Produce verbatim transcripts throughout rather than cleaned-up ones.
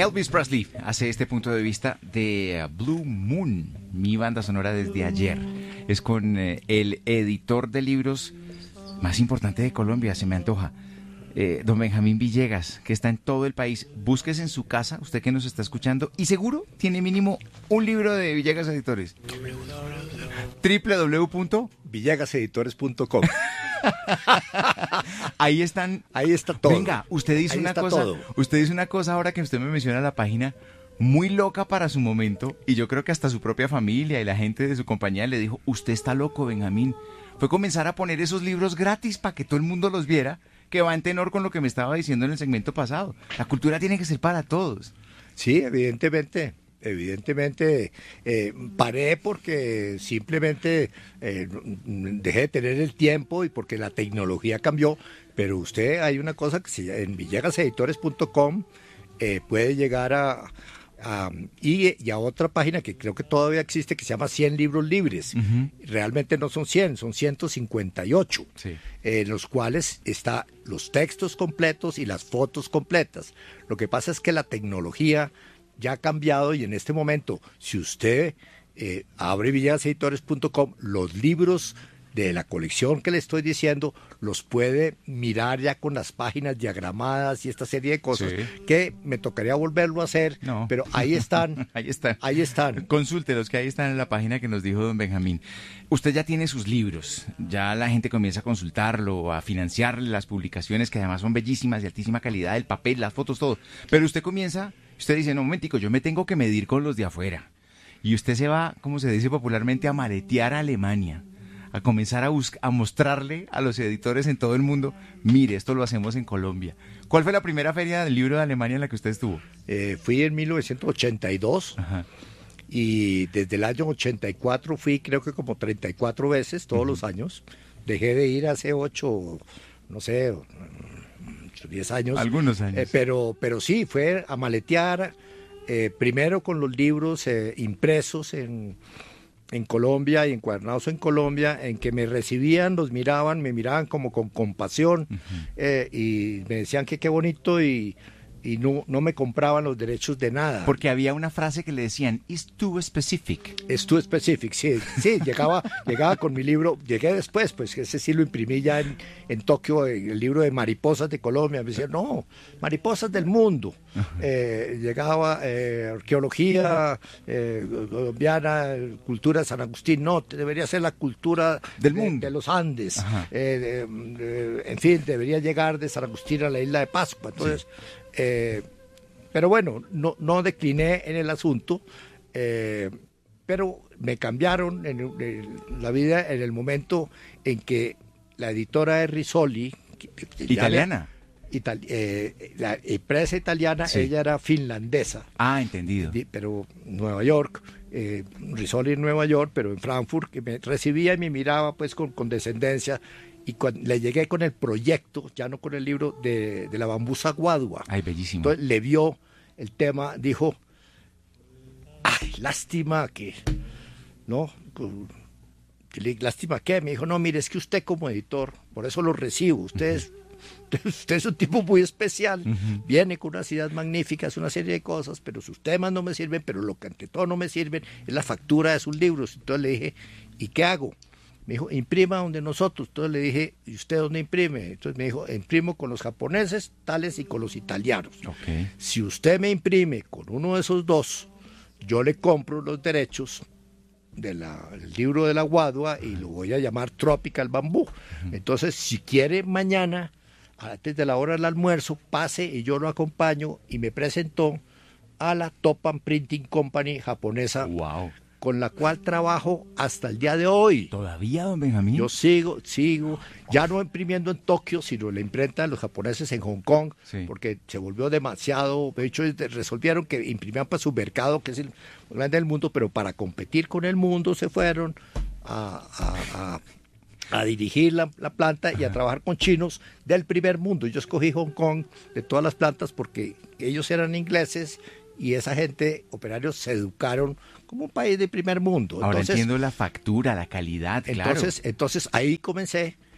Elvis Presley hace este punto de vista de Blue Moon, mi banda sonora desde ayer. Es con eh, el editor de libros más importante de Colombia, se me antoja, eh, don Benjamín Villegas, que está en todo el país. Búsquese en su casa, usted que nos está escuchando, y seguro tiene mínimo un libro de Villegas Editores. doble u doble u doble u punto villegas editores punto com. Ahí están. Ahí está todo. Venga, usted dice Ahí una está cosa. todo. Usted dice una cosa ahora que usted me menciona la página, muy loca para su momento, y yo creo que hasta su propia familia y la gente de su compañía le dijo: usted está loco, Benjamín. Fue comenzar a poner esos libros gratis para que todo el mundo los viera, que va en tenor con lo que me estaba diciendo en el segmento pasado. La cultura tiene que ser para todos. Sí, evidentemente. Evidentemente eh, paré porque simplemente eh, dejé de tener el tiempo y porque la tecnología cambió, pero usted hay una cosa que se llama, en villegas editores punto com eh, puede llegar a, a y, y a otra página que creo que todavía existe, que se llama cien libros libres. Uh-huh. Realmente no son cien, son ciento cincuenta y ocho, sí. eh, en los cuales está los textos completos y las fotos completas. Lo que pasa es que la tecnología ya ha cambiado y en este momento, si usted eh, abre villegas editores punto com, los libros de la colección que le estoy diciendo los puede mirar ya con las páginas diagramadas y esta serie de cosas, sí, que me tocaría volverlo a hacer, no, pero ahí están. ahí están. Ahí están. Consúltelos, que ahí están en la página que nos dijo don Benjamín. Usted ya tiene sus libros, ya la gente comienza a consultarlo, a financiarle las publicaciones, que además son bellísimas, de altísima calidad, el papel, las fotos, todo. Pero usted comienza, usted dice: no, un momentico, yo me tengo que medir con los de afuera. Y usted se va, como se dice popularmente, a maletear a Alemania, a comenzar a, buscar, a mostrarle a los editores en todo el mundo: mire, esto lo hacemos en Colombia. ¿Cuál fue la primera feria del libro de Alemania en la que usted estuvo? Eh, fui en mil novecientos ochenta y dos. Ajá. Y desde el año ochenta y cuatro fui creo que como treinta y cuatro veces, todos uh-huh. los años. Dejé de ir hace ocho, no sé, diez años. Algunos años. Eh, pero, pero sí, fue a maletear, eh, primero con los libros eh, impresos en... en Colombia y encuadernados en Colombia, en que me recibían, los miraban, me miraban como con compasión, uh-huh. eh, y me decían que qué bonito, y, y no, no me compraban los derechos de nada. Porque había una frase que le decían: it's too specific. It's too specific, sí, sí, llegaba, llegaba con mi libro, llegué después, pues ese sí lo imprimí ya en, en Tokio, el libro de Mariposas de Colombia. Me decían: no, Mariposas del Mundo. Uh-huh. eh, llegaba eh, arqueología eh, colombiana, cultura de San Agustín. No, debería ser la cultura del de, mundo, de los Andes. Uh-huh. eh, de, de, en fin, debería llegar de San Agustín a la isla de Pascua. Entonces, sí. Eh, pero bueno, no, no decliné en el asunto, eh, pero me cambiaron en, en la vida en el momento en que la editora de Rizzoli, italiana, itali- eh, la empresa italiana, sí, ella era finlandesa. Ah, entendido. Pero Nueva York, eh, Rizzoli en Nueva York, pero en Frankfurt, que me recibía y me miraba pues con condescendencia. Y cuando le llegué con el proyecto, ya no con el libro, de, de la bambusa guadua. Ay, bellísimo. Entonces le vio el tema, dijo: ay, lástima que, ¿no? Lástima que, me dijo: no, mire, es que usted como editor, por eso lo recibo, usted es, uh-huh. usted es un tipo muy especial, uh-huh. viene con unas ideas magníficas, una serie de cosas, pero sus temas no me sirven, pero lo que ante todo no me sirven es la factura de sus libros. Entonces le dije: ¿y qué hago? Me dijo: imprima donde nosotros. Entonces le dije: ¿y usted dónde imprime? Entonces me dijo: imprimo con los japoneses, tales, y con los italianos. Okay. Si usted me imprime con uno de esos dos, yo le compro los derechos del de libro de la guadua y lo voy a llamar Tropical Bamboo. Uh-huh. Entonces, si quiere, mañana, antes de la hora del almuerzo, pase y yo lo acompaño. Y me presentó a la Topan Printing Company japonesa. Wow. Con la cual trabajo hasta el día de hoy. ¿Todavía, don Benjamín? Yo sigo, sigo, ya no imprimiendo en Tokio, sino en la imprenta de los japoneses en Hong Kong, sí, porque se volvió demasiado. De hecho, resolvieron que imprimían para su mercado, que es el más grande del mundo, pero para competir con el mundo se fueron a, a, a, a dirigir la, la planta. Ajá. Y a trabajar con chinos del primer mundo. Yo escogí Hong Kong de todas las plantas porque ellos eran ingleses y esa gente, operarios, se educaron como un país de primer mundo. Ahora entonces, entiendo la factura, la calidad, claro. Entonces, entonces ahí comencé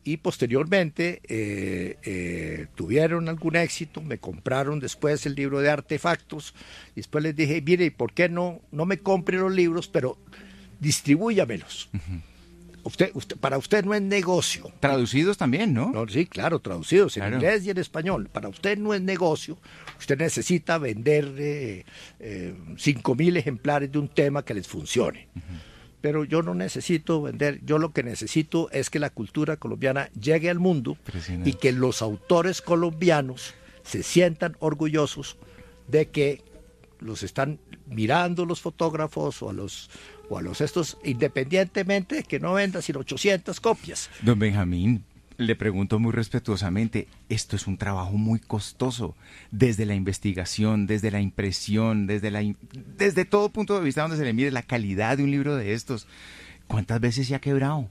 y posteriormente eh, eh, tuvieron algún éxito, me compraron después el libro de Artefactos, y después les dije, mire, ¿por qué no, no me compre los libros, pero distribúyamelos? Uh-huh. Usted, usted, para usted no es negocio. Traducidos también, ¿no? No, sí, claro, traducidos en claro. inglés y en español. Para usted no es negocio. Usted necesita vender eh, eh, cinco mil ejemplares de un tema que les funcione. Uh-huh. Pero yo no necesito vender. Yo lo que necesito es que la cultura colombiana llegue al mundo y que los autores colombianos se sientan orgullosos de que los están mirando los fotógrafos o a los o a los estos, independientemente de que no venda sino ochocientas copias. Don Benjamín, le pregunto muy respetuosamente, esto es un trabajo muy costoso, desde la investigación, desde la impresión, desde la desde todo punto de vista donde se le mire la calidad de un libro de estos. ¿Cuántas veces se ha quebrado?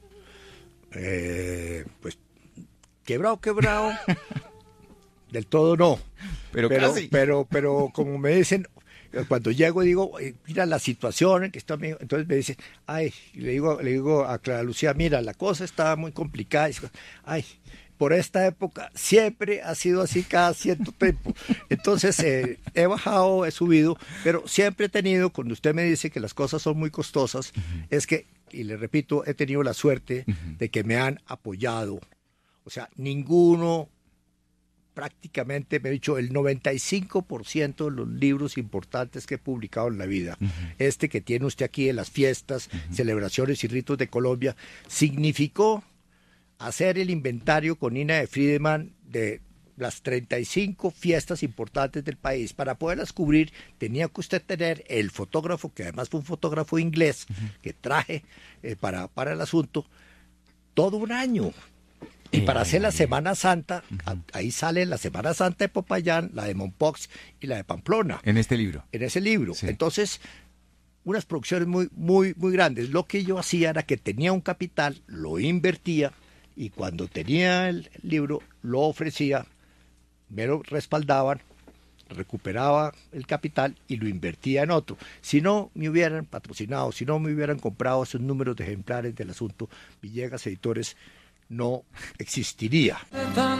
Eh, pues, quebrado, quebrado, del todo no. Pero, pero casi. Pero, pero como me dicen, cuando llego digo, mira la situación en que está, entonces me dice, ay, le digo, le digo a Clara Lucía, mira, la cosa está muy complicada, ay, por esta época siempre ha sido así cada cierto tiempo. Entonces eh, he bajado, he subido, pero siempre he tenido, cuando usted me dice que las cosas son muy costosas, uh-huh. es que, y le repito, he tenido la suerte uh-huh. de que me han apoyado. O sea, ninguno, prácticamente, me he dicho, el noventa y cinco por ciento de los libros importantes que he publicado en la vida, uh-huh. este que tiene usted aquí de las fiestas, uh-huh. celebraciones y ritos de Colombia, significó hacer el inventario con Nina de Friedemann de las treinta y cinco fiestas importantes del país. Para poderlas cubrir tenía que usted tener el fotógrafo, que además fue un fotógrafo inglés, uh-huh. que traje eh, para, para el asunto, todo un año. Y para hacer la Semana Santa, uh-huh. ahí sale la Semana Santa de Popayán, la de Mompox y la de Pamplona. En este libro. En ese libro. Sí. Entonces, unas producciones muy, muy, muy grandes. Lo que yo hacía era que tenía un capital, lo invertía, y cuando tenía el libro, lo ofrecía, me lo respaldaban, recuperaba el capital y lo invertía en otro. Si no me hubieran patrocinado, si no me hubieran comprado esos números de ejemplares del asunto, Villegas Editores no existiría.